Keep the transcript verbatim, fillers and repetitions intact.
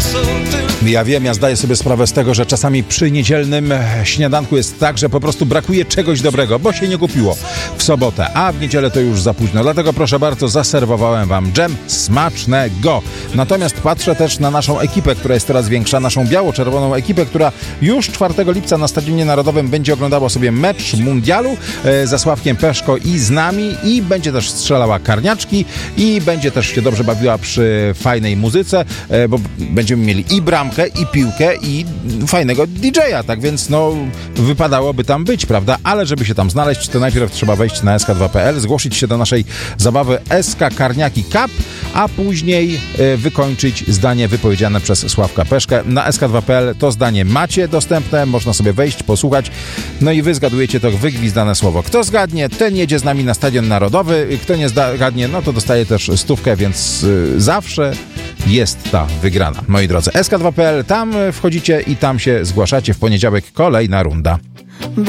Ja wiem, ja zdaję sobie sprawę z tego, że czasami przy niedzielnym śniadanku jest tak, że po prostu brakuje czegoś dobrego, bo się nie kupiło w sobotę, a w niedzielę to już za późno. Dlatego proszę bardzo, zaserwowałem wam dżem smacznego. Natomiast patrzę też na naszą ekipę, która jest coraz większa, naszą biało-czerwoną ekipę, która już czwartego lipca na Stadionie Narodowym będzie oglądała sobie mecz mundialu e, ze Sławkiem Peszko i z nami i będzie też strzelała karniaczki i będzie też się dobrze bawiła przy fajnej muzyce, e, bo będziemy mieli i bramkę, i piłkę, i fajnego didżeja, tak więc no wypadałoby tam być, prawda? Ale żeby się tam znaleźć, to najpierw trzeba wejść na es ka dwa kropka pe el, zgłosić się do naszej zabawy S K Karniaki Cup, a później e, wykończyć zdanie wypowiedziane przez Sławka Peszkę. Na es ka dwa kropka pe el to zdanie macie dostępne, można sobie wejść, posłuchać, no i wy zgadujecie to wygwizdane słowo. Kto zgadnie, ten jedzie z nami na Stadion Narodowy, kto nie zgadnie, no to dostaje też stówkę, więc y, zawsze jest ta wygrana. Moi drodzy, es ka dwa kropka pe el, tam wchodzicie i tam się zgłaszacie. W poniedziałek kolejna runda.